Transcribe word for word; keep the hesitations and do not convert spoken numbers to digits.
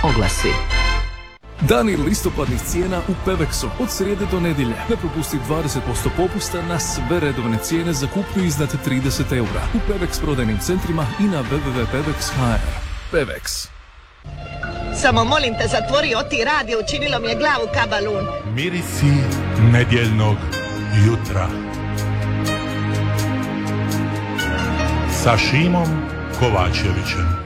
Oglasi. Dani listopadnih cijena u Pevexu od srijede do nedjelje. Ne propusti dvadeset posto popusta na sve redovne cijene za kupnju iznad trideset eura u Pevex prodajnim centrima i na w w w tačka pevex tačka h r. Pevex. Samo molim te, zatvori oti radio, učinilo mi je glavu kabalun. Mirisi nedjeljnog jutra. Sa Šimom Kovačevićem.